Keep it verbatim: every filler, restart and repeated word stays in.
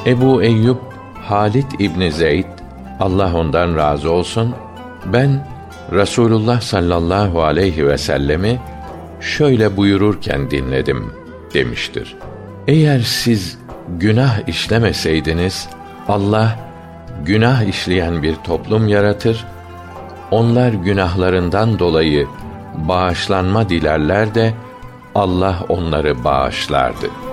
Ebu Eyyub Halit İbni Zeyd, Allah ondan razı olsun, ben Resulullah sallallahu aleyhi ve sellemi şöyle buyururken dinledim demiştir. Eğer siz günah işlemeseydiniz, Allah günah işleyen bir toplum yaratır, onlar günahlarından dolayı bağışlanma dilerler de Allah onları bağışlardı.